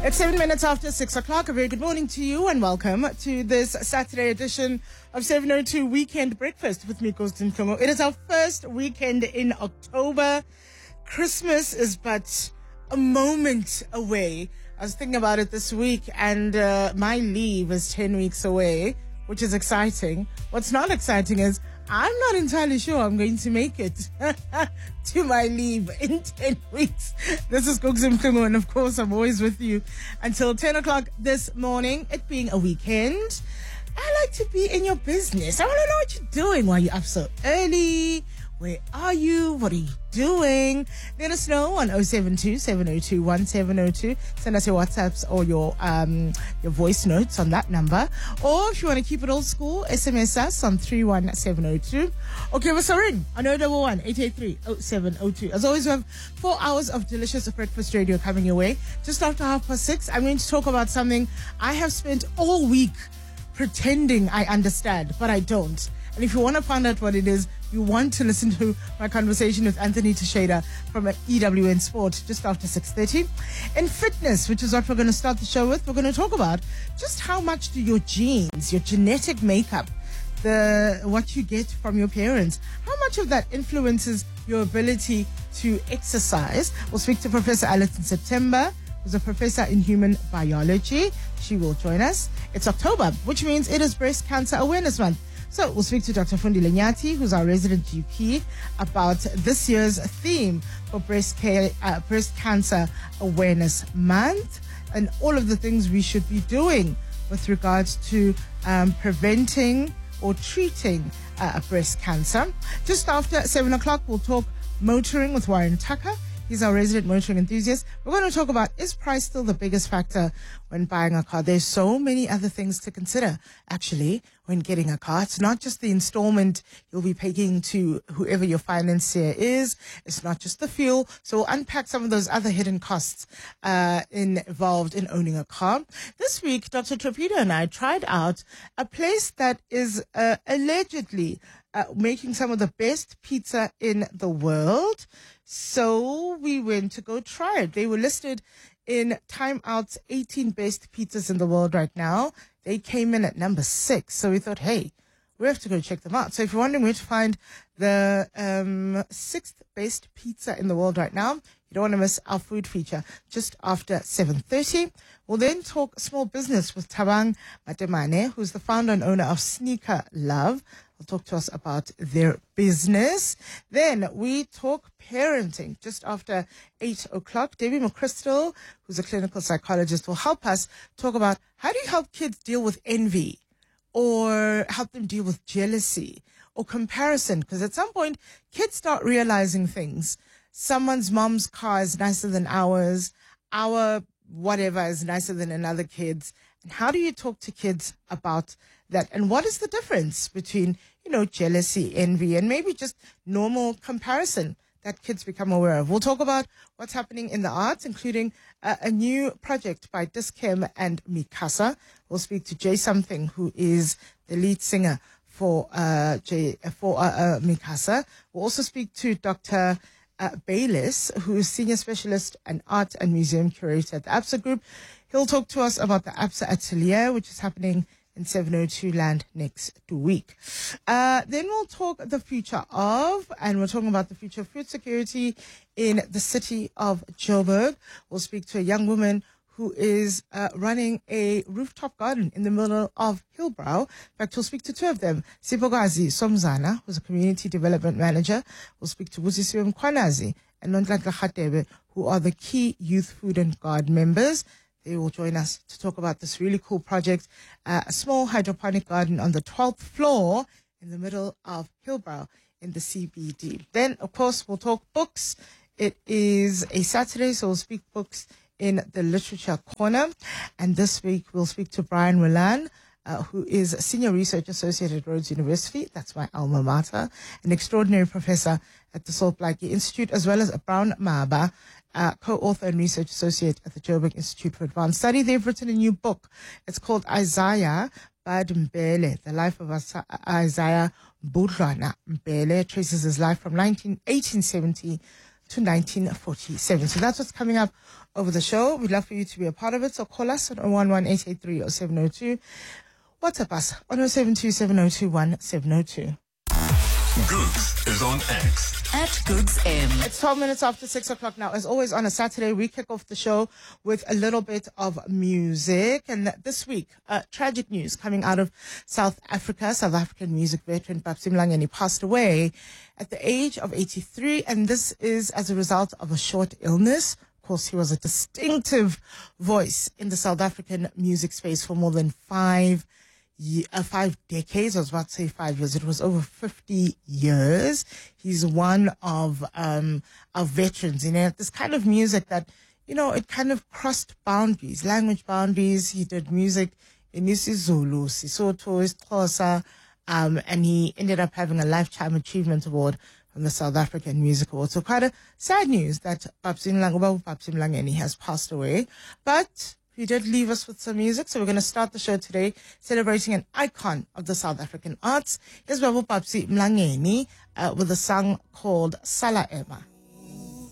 It's 7 minutes after 6 o'clock. A very good morning to you and welcome to this Saturday edition of 702 Weekend Breakfast with me, Kostin Mhlongo. It is our first weekend in October. Christmas is but a moment away. I was thinking about it this week and my leave is 10 weeks away, which is exciting. What's not exciting is I'm not entirely sure I'm going to make it to my leave in 10 weeks. This is Kostin Mhlongo, and of course I'm always with you until 10 o'clock this morning. It being a weekend, I like to be in your business. I want to know what you're doing. Why are you up so early? Where are you? What are you doing? Let us know on 072-702-1702. Send us your WhatsApps or your voice notes on that number. Or if you want to keep it old school, SMS us on 31702. Or give us a ring on 011-883-0702. As always, we have 4 hours of delicious breakfast radio coming your way. Just after 6:30, I'm going to talk about something I have spent all week pretending I understand, but I don't. And if you want to find out what it is, you want to listen to my conversation with Anthony Teixeira from EWN Sport just after 6:30. In fitness, which is what we're going to start the show with, we're going to talk about just how much do your genes, your genetic makeup, what you get from your parents, how much of that influences your ability to exercise. We'll speak to Professor Alison September, who's a professor in human biology. She will join us. It's October, which means it is Breast Cancer Awareness Month. So we'll speak to Dr. Fundile Nyati, who's our resident GP, about this year's theme for Breast Cancer Awareness Month and all of the things we should be doing with regards to preventing or treating breast cancer. Just after 7 o'clock, we'll talk motoring with Warren Tucker. He's our resident motoring enthusiast. We're going to talk about, is price still the biggest factor when buying a car? There's so many other things to consider, actually, when getting a car. It's not just the installment you'll be paying to whoever your financier is. It's not just the fuel. So we'll unpack some of those other hidden costs involved in owning a car. This week, Dr. Torpedo and I tried out a place that is allegedly making some of the best pizza in the world. So we went to go try it. They were listed in Time Out's 18 best pizzas in the world right now. They came in at number 6. So we thought, hey, we have to go check them out. So if you're wondering where to find the 6th best pizza in the world right now, you don't want to miss our food feature just after 7:30. We'll then talk small business with Thabang Matemane, who's the founder and owner of Sneaker Love. Will talk to us about their business. Then we talk parenting just after 8 o'clock. Debbie McChrystal, who's a clinical psychologist, will help us talk about how do you help kids deal with envy or help them deal with jealousy or comparison. Because at some point, kids start realizing things. Someone's mom's car is nicer than ours. Our whatever is nicer than another kid's. And how do you talk to kids about that? And what is the difference between, jealousy, envy, and maybe just normal comparison that kids become aware of? We'll talk about what's happening in the arts, including a new project by Dis-Chem and Mikasa. We'll speak to Jay Something, who is the lead singer for Mikasa. We'll also speak to Dr. Baylis, who is Senior Specialist and Art and Museum Curator at the APSA Group. He'll talk to us about the APSA Atelier, which is happening in 702 Land next week. Then we'll talk the future of, and we're talking about the future of food security in the city of Joburg. We'll speak to a young woman who is running a rooftop garden in the middle of Hillbrow. In fact, we'll speak to 2 of them. Sipokazi Somzana, who's a community development manager. We'll speak to Busisiwe Mkhwanazi and Nonhlanhla Khatebe, who are the key Youth Food and Garden members. They will join us to talk about this really cool project, a small hydroponic garden on the 12th floor in the middle of Hillbrow in the CBD. Then, of course, we'll talk books. It is a Saturday, so we'll speak books in the Literature Corner. And this week, we'll speak to Brian Willan, who is a Senior Research Associate at Rhodes University. That's my alma mater. An extraordinary professor at the Salt Blakey Institute, as well as Brown Maba, co-author and research associate at the Joburg Institute for Advanced Study. They've written a new book. It's called Isaiah Bad Mbele, the life of Isaiah Budlwana Mbele. Traces his life from 1870 to 1947. So that's what's coming up over the show. We'd love for you to be a part of it. So call us on 011-883-0702. WhatsApp us on 072-702-1702. Googs is on X. At Googs M. It's 12 minutes after 6 o'clock now. As always, on a Saturday, we kick off the show with a little bit of music. And this week, tragic news coming out of South Africa. South African music veteran Papsi Mlangeni passed away at the age of 83. And this is as a result of a short illness. Of course, he was a distinctive voice in the South African music space for more than 5 decades. I was about to say 5 years. It was over 50 years. He's one of our veterans, this kind of music that, it kind of crossed boundaries, language boundaries. He did music in isiZulu, Sesotho, Xhosa, and he ended up having a Lifetime Achievement Award from the South African Music Award. So quite a sad news that Papsi Mlangeni has passed away. But he did leave us with some music, so we're going to start the show today celebrating an icon of the South African arts. Here's Babu Papsi Mlangeni with a song called Sala Ema.